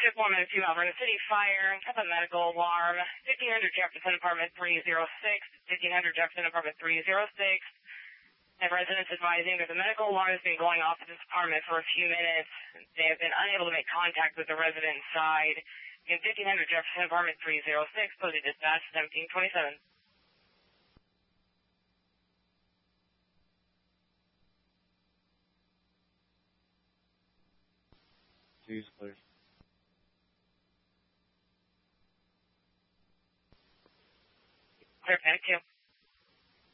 Ship 1 minute 2 Alberta City Fire. Have a medical alarm. 1500 Jefferson Apartment 306. 1500 Jefferson Apartment 306. And residents advising that the medical alarm has been going off at this apartment for a few minutes. They have been unable to make contact with the resident inside. In 1500 Jefferson Apartment 306, posted dispatch 1727. Jeez, clear. Clear, panic 2.